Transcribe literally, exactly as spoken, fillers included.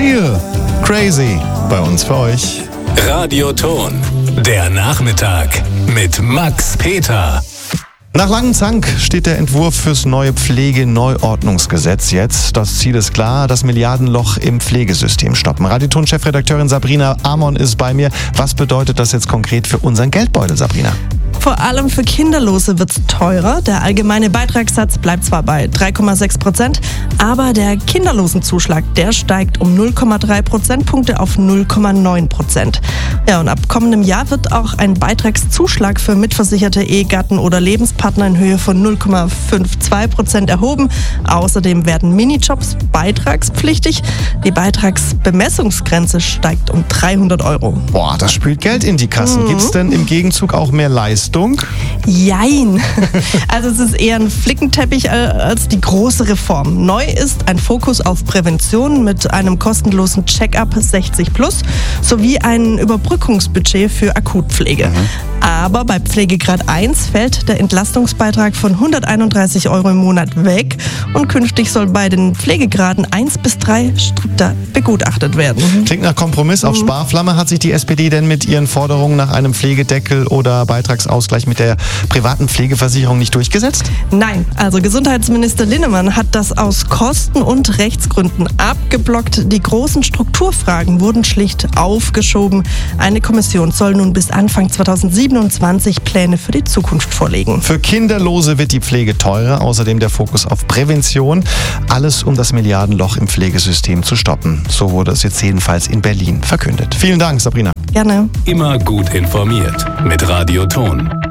Seal, Crazy, bei uns für euch. Radioton, der Nachmittag mit Max Peter. Nach langem Zank steht der Entwurf fürs neue Pflegeneuordnungsgesetz jetzt. Das Ziel ist klar, das Milliardenloch im Pflegesystem stoppen. Radioton-Chefredakteurin Sabrina Amon ist bei mir. Was bedeutet das jetzt konkret für unseren Geldbeutel, Sabrina? Vor allem für Kinderlose wird es teurer. Der allgemeine Beitragssatz bleibt zwar bei drei Komma sechs Prozent, aber der Kinderlosenzuschlag, der steigt um null Komma drei Prozentpunkte auf null Komma neun Prozent. Ja, und ab kommendem Jahr wird auch ein Beitragszuschlag für mitversicherte Ehegatten oder Lebenspartner in Höhe von null Komma zweiundfünfzig Prozent erhoben. Außerdem werden Minijobs beitragspflichtig. Die Beitragsbemessungsgrenze steigt um dreihundert Euro. Boah, das spült Geld in die Kassen. Mhm. Gibt es denn im Gegenzug auch mehr Leistung? Jein. Also es ist eher ein Flickenteppich als die große Reform. Neu ist ein Fokus auf Prävention mit einem kostenlosen Check-up sechzig plus sowie ein Überbrückungsbudget für Akutpflege. Mhm. Aber bei Pflegegrad eins fällt der Entlastungsbeitrag von hunderteinunddreißig Euro im Monat weg und künftig soll bei den Pflegegraden eins bis drei strikter begutachtet werden. Klingt nach Kompromiss. Auf Sparflamme. Hat sich die S P D denn mit ihren Forderungen nach einem Pflegedeckel oder Beitragsausgleich mit der privaten Pflegeversicherung nicht durchgesetzt? Nein, also Gesundheitsminister Linnemann hat das aus Kosten- und Rechtsgründen abgeblockt. Die großen Strukturfragen wurden schlicht aufgeschoben. Eine Kommission soll nun bis Anfang zweitausendsiebenundzwanzig Pläne für die Zukunft vorlegen. Für Kinderlose wird die Pflege teurer, außerdem der Fokus auf Prävention. Alles, um das Milliardenloch im Pflegesystem zu stoppen. So wurde es jetzt jedenfalls in Berlin verkündet. Vielen Dank, Sabrina. Gerne. Immer gut informiert mit Radioton.